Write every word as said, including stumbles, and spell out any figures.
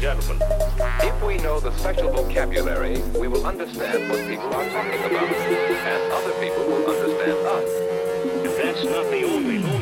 gentlemen. If we know the special vocabulary, we will understand what people are talking about, and other people will understand.